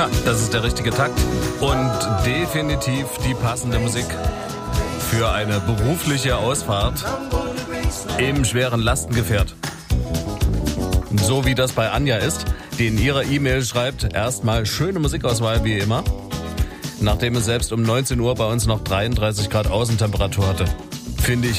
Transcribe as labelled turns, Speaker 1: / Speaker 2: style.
Speaker 1: Ja, das ist der richtige Takt und definitiv die passende Musik für eine berufliche Ausfahrt im schweren Lastengefährt. So wie das bei Anja ist, die in ihrer E-Mail schreibt, erstmal schöne Musikauswahl wie immer, nachdem es selbst um 19 Uhr bei uns noch 33 Grad Außentemperatur hatte. Finde ich